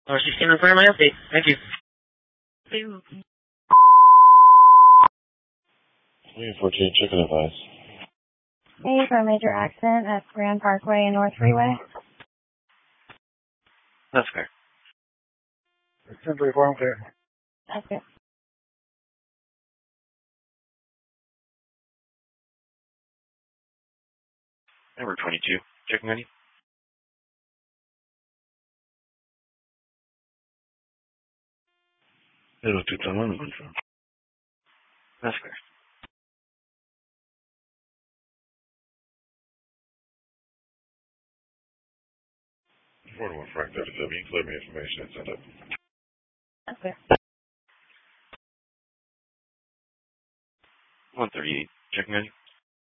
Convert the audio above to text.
Oh, she's standing in front of my update. Thank you. 314, chicken advice. Hey, for a major accident at Grand Parkway and North Freeway. That's fair. It's simply form clear. That's good. Number 22, checking on you. Hello, 211, confirm. That's fair. 41 Frank 37, you can clear me information and send up. That's good. 138, checking on you.